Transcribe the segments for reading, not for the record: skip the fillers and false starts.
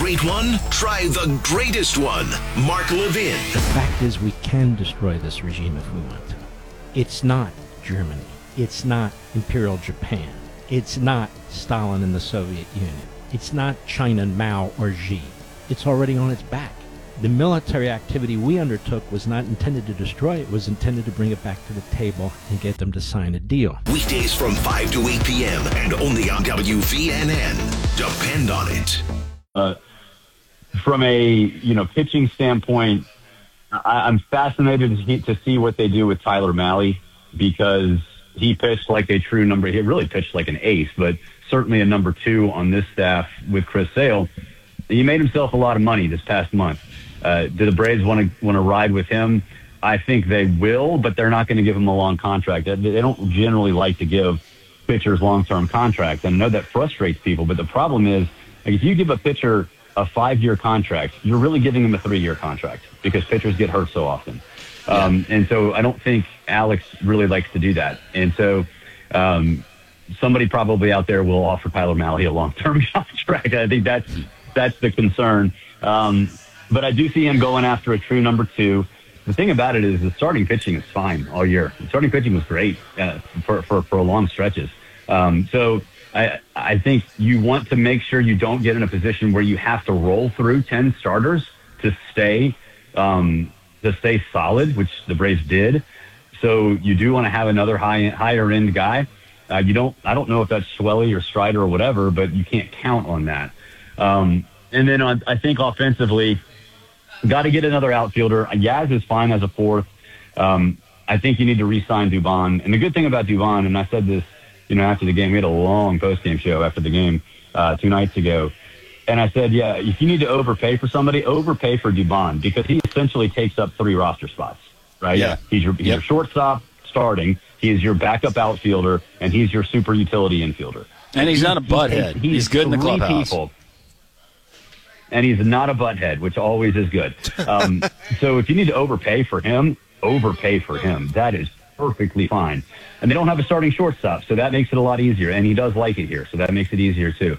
great one? Try the greatest one. Mark Levin. The fact is, we can destroy this regime if we want to. It's not Germany. It's not Imperial Japan. It's not Stalin and the Soviet Union. It's not China, Mao, or Xi. It's already on its back. The military activity we undertook was not intended to destroy it. It was intended to bring it back to the table and get them to sign a deal. Weekdays from 5 to 8 p.m. and only on WVNN. Depend on it. From a pitching standpoint, I'm fascinated to see what they do with Tyler Mahle, because he pitched like a true number. He really pitched like an ace, but certainly a number 2 on this staff with Chris Sale. He made himself a lot of money this past month. Do the Braves want to ride with him? I think they will, but they're not going to give him a long contract. They don't generally like to give pitchers long-term contracts. And I know that frustrates people, but the problem is, like, if you give a pitcher a 5-year contract, you're really giving him a 3-year contract, because pitchers get hurt so often. And so I don't think Alex really likes to do that. And so somebody probably out there will offer Tyler Mahle a long-term contract. I think that's the concern. But I do see him going after a true number 2. The thing about it is the starting pitching is fine all year. The starting pitching was great for long stretches. So I think you want to make sure you don't get in a position where you have to roll through 10 starters to stay solid, which the Braves did. So you do want to have another higher end guy. I don't know if that's Schwelly or Strider or whatever, but you can't count on that. And then I think offensively, got to get another outfielder. Yaz is fine as a 4th. I think you need to re-sign Dubon. And the good thing about Dubon, and I said this, after the game, we had a long post-game show after the game 2 nights ago. And I said, yeah, if you need to overpay for somebody, overpay for Dubon, because he essentially takes up 3 roster spots, right? Yeah. He's your shortstop starting. He is your backup outfielder, and he's your super utility infielder. And he's not a butthead. He's good in the clubhouse. People. And he's not a butthead, which always is good. So if you need to overpay for him, overpay for him. That is perfectly fine. And they don't have a starting shortstop, so that makes it a lot easier. And he does like it here, so that makes it easier too.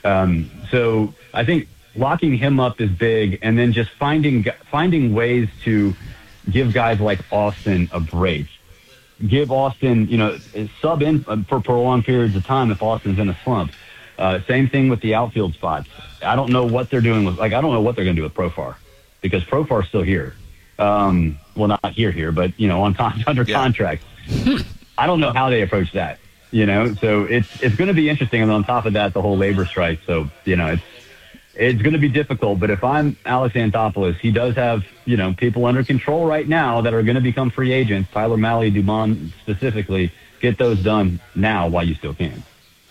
So I think locking him up is big, and then just finding ways to give guys like Austin a break. Give Austin, sub in for prolonged periods of time if Austin's in a slump. Same thing with the outfield spots. I don't know what they're doing I don't know what they're going to do with Profar, because Profar's still here. Well, not here, but, under contract. I don't know how they approach that, so it's going to be interesting. And on top of that, the whole labor strike. So, it's going to be difficult. But if I'm Alex Anthopoulos, he does have, people under control right now that are going to become free agents. Tyler Mahle, Dubon specifically, get those done now while you still can.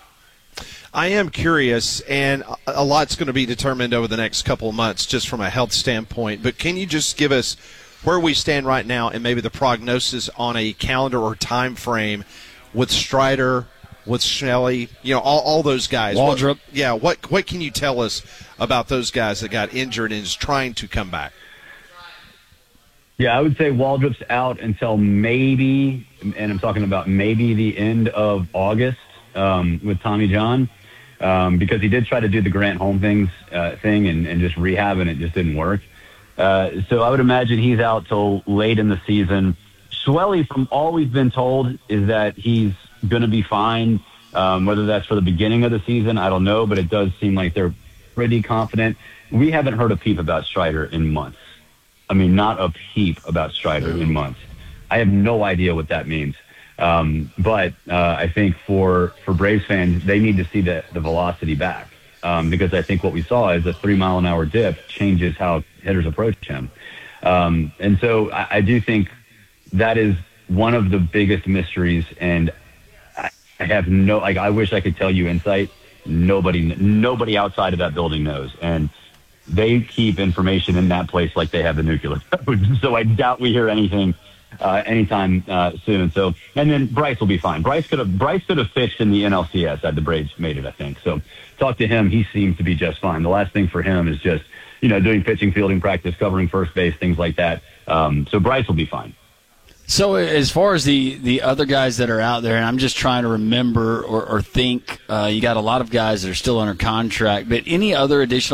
I am curious, and a lot's going to be determined over the next couple of months just from a health standpoint, but can you just give us where we stand right now and maybe the prognosis on a calendar or time frame with Strider, with Schnelly, all those guys? Waldrop. What can you tell us about those guys that got injured and is trying to come back? Yeah, I would say Waldrop's out until maybe, and I'm talking about maybe the end of August with Tommy John. Because he did try to do the Grant Holm thing and just rehab, and it just didn't work. So I would imagine he's out till late in the season. Schwelly, from all we've been told, is that he's going to be fine. Whether that's for the beginning of the season, I don't know, but it does seem like they're pretty confident. We haven't heard a peep about Strider in months. I mean, not a peep about Strider in months. I have no idea what that means. But I think for Braves fans, they need to see the velocity back, because I think what we saw is a 3-mile-an-hour dip changes how hitters approach him. And so I do think that is one of the biggest mysteries. And I have I wish I could tell you insight. Nobody outside of that building knows. And they keep information in that place like they have the nuclear code. So I doubt we hear anything anytime soon. So, and then Bryce will be fine. Bryce could have pitched in the NLCS had the Braves made it, I think. So talk to him. He seems to be just fine. The last thing for him is just, doing pitching, fielding practice, covering first base, things like that. So Bryce will be fine. So as far as the other guys that are out there, and I'm just trying to remember or think, you got a lot of guys that are still under contract, but any other additional